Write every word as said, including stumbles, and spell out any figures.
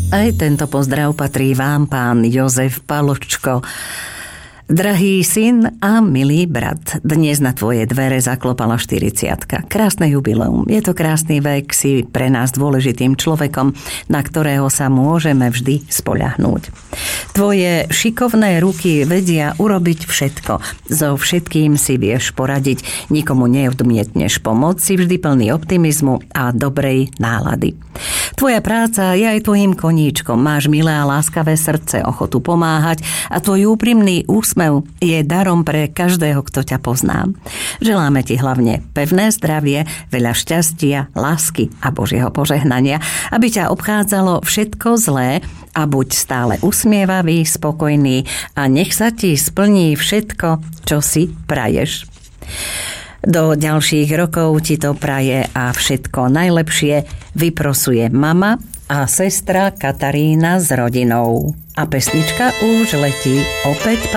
Aj tento pozdrav patrí vám, pán Jozef Paločko. Drahý syn a milý brat, dnes na tvoje dvere zaklopala štyridsiatka. Krásne jubileum. Je to krásny vek, si pre nás dôležitým človekom, na ktorého sa môžeme vždy spoľahnúť. Tvoje šikovné ruky vedia urobiť všetko. So všetkým si vieš poradiť. Nikomu neodmietneš pomoc, si vždy plný optimizmu a dobrej nálady. Tvoja práca je aj tvojím koníčkom. Máš milé a láskavé srdce, ochotu pomáhať a tvoj úprimný úsmev je darom pre každého, kto ťa pozná. Želáme ti hlavne pevné zdravie, veľa šťastia, lásky a Božieho požehnania, aby ťa obchádzalo všetko zlé a buď stále usmievavý, spokojný a nech sa ti splní všetko, čo si praješ. Do ďalších rokov ti to praje a všetko najlepšie vyprosuje mama a sestra Katarína s rodinou. A pesnička už letí opäť.